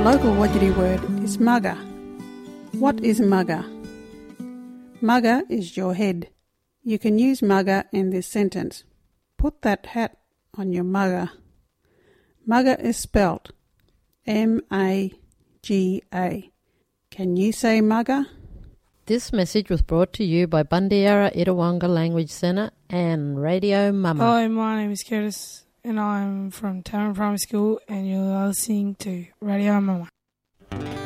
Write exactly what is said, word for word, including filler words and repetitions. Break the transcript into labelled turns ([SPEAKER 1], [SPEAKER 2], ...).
[SPEAKER 1] local Wajiri word is mugger. What is mugger? Mugger is your head. You can use mugger in this sentence. Put that hat on your mugger. Mugger is spelt M A G A. Can you say mugger?
[SPEAKER 2] This message was brought to you by Bundiara Itawanga Language Centre and Radio Mama.
[SPEAKER 3] Hello, my name is Curtis and I'm from Taran Primary School and you're listening to Radio Mama.